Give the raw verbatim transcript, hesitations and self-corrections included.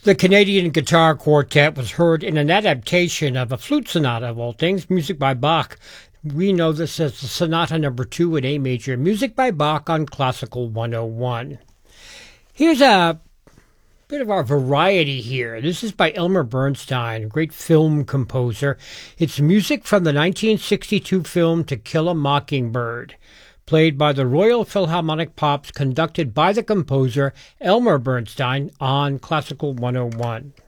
The Canadian Guitar Quartet was heard in an adaptation of a flute sonata, of all things, music by Bach. We know this as the Sonata Number Two in A Major, music by Bach on Classical one oh one. Here's a bit of our variety here. This is by Elmer Bernstein, a great film composer. It's music from the nineteen sixty-two film To Kill a Mockingbird, played by the Royal Philharmonic Pops, conducted by the composer Elmer Bernstein on Classical one oh one.